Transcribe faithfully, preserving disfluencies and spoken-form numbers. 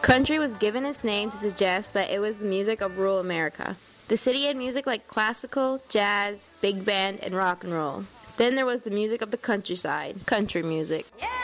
Country was given its name to suggest that it was the music of rural America. The city had music like classical, jazz, big band, and rock and roll. Then there was the music of the countryside, country music. Yeah!